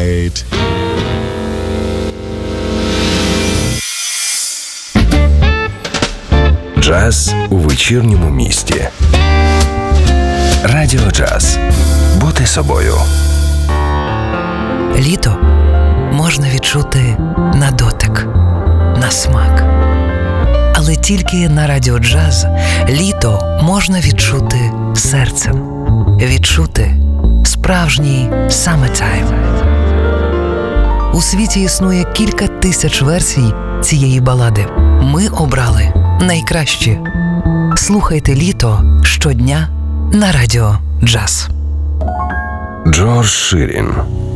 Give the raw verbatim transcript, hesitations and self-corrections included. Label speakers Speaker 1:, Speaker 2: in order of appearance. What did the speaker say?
Speaker 1: right.
Speaker 2: Джаз у вечірньому місті. Радіо Джаз. Бути собою.
Speaker 3: Літо можна відчути на дотик, на смак. Але тільки на Радіо Джаз літо можна відчути серцем. Відчути справжній summertime. У світі існує кілька тисяч версій цієї балади. Ми обрали найкращі. Слухайте літо щодня на Радіо Джаз.
Speaker 2: Джордж Ширін.